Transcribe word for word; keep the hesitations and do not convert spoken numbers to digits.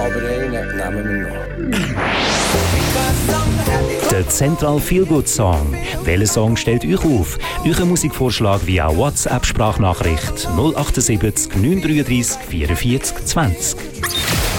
aber einen nehmen wir noch. Der Central Feel Good Song. Welcher Song stellt euch auf? Euren Musikvorschlag via WhatsApp-Sprachnachricht null acht sieben neun drei drei vierundvierzig zwanzig.